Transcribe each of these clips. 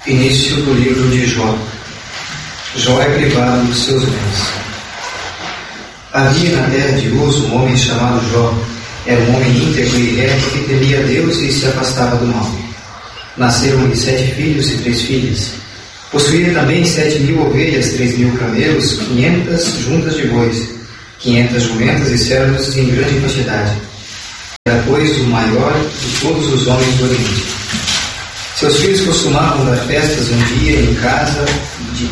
Início do livro de Jó. Jó é privado dos seus bens. Havia na terra de Uz um homem chamado Jó. Era um homem íntegro e reto que temia a Deus e se afastava do mal. Nasceram-lhe 7 filhos e 3 filhas. Possuía também 7.000 ovelhas, 3.000 camelos, 500 juntas de bois, 500 jumentas e servos em grande quantidade. Era, pois, o maior de todos os homens do Oriente. Seus filhos costumavam dar festas um dia em casa de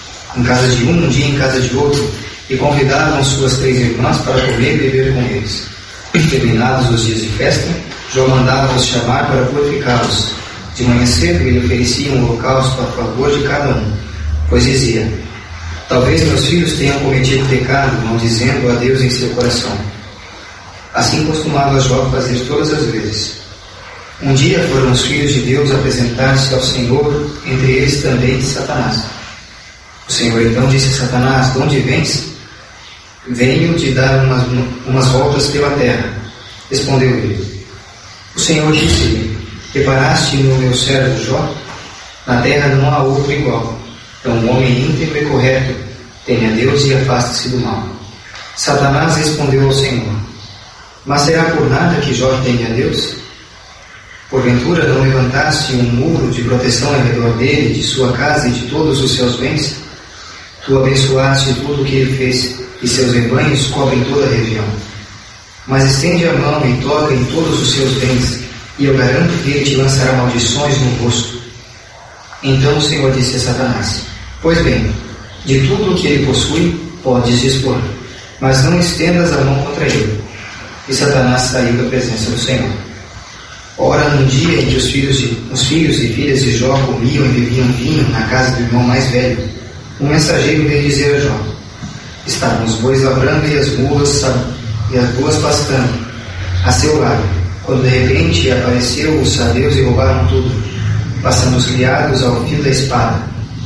um dia em casa de outro, e convidavam suas 3 irmãs para comer e beber com eles. Terminados os dias de festa, Jó mandava-os chamar para purificá-los. De manhã cedo ele oferecia um holocausto a favor de cada um, pois dizia: talvez meus filhos tenham cometido pecado, maldizendo a Deus em seu coração. Assim costumava Jó fazer todas as vezes. Um dia foram os filhos de Deus apresentar-se ao Senhor, entre eles também Satanás. O Senhor então disse a Satanás: de onde vens? Venho de dar umas voltas pela terra. Respondeu ele. O Senhor disse-lhe: reparaste no meu servo Jó? Na terra não há outro igual. É um homem íntegro e correto, teme a Deus e afaste-se do mal. Satanás respondeu ao Senhor: mas será por nada que Jó teme a Deus? Porventura não levantaste um muro de proteção ao redor dele, de sua casa e de todos os seus bens? Tu abençoaste tudo o que ele fez, e seus rebanhos cobrem toda a região. Mas estende a mão e toca em todos os seus bens, e eu garanto que ele te lançará maldições no rosto. Então o Senhor disse a Satanás: pois bem, de tudo o que ele possui, podes dispor, mas não estendas a mão contra ele. E Satanás saiu da presença do Senhor. Ora, num dia em que os filhos e filhas de Jó comiam e bebiam vinho na casa do irmão mais velho, um mensageiro veio dizer a Jó: estavam os bois lavrando e as boas pastando a seu lado, quando de repente apareceu os sabeus e roubaram tudo, passando os criados ao fio da espada.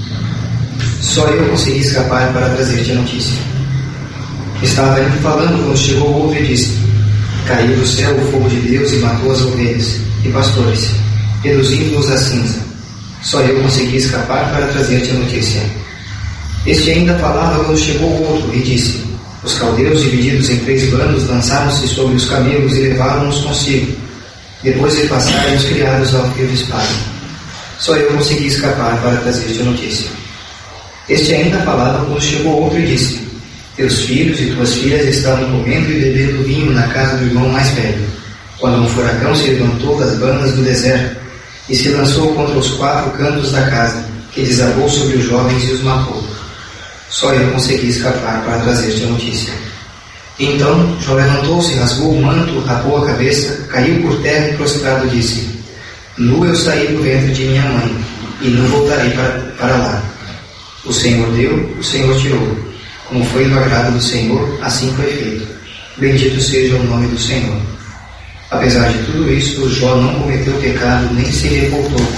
Só eu consegui escapar para trazer-te a notícia. Estava ainda falando quando chegou outro e disse: caiu do céu o fogo de Deus e matou as ovelhas e pastores, reduzindo-os a cinza. Só eu consegui escapar para trazer-te a notícia. Este ainda falava quando chegou outro e disse: os caldeus, divididos em 3 bandos, lançaram-se sobre os camelos e levaram-os consigo, depois de passarem os criados ao fio de espada. Só eu consegui escapar para trazer-te a notícia. Este ainda falava quando chegou outro e disse: teus filhos e tuas filhas estavam comendo e bebendo vinho na casa do irmão mais velho, quando um furacão se levantou das bandas do deserto e se lançou contra os 4 cantos da casa, que desabou sobre os jovens e os matou. Só eu consegui escapar para trazer-te a notícia. Então Jó levantou-se, rasgou o manto, rapou a cabeça, caiu por terra e prostrado disse: nu eu saí do ventre de minha mãe, e não voltarei para lá. O Senhor deu, o Senhor tirou. Como foi do agrado do Senhor, assim foi feito. Bendito seja o nome do Senhor. Apesar de tudo isto, Jó não cometeu pecado, nem se revoltou,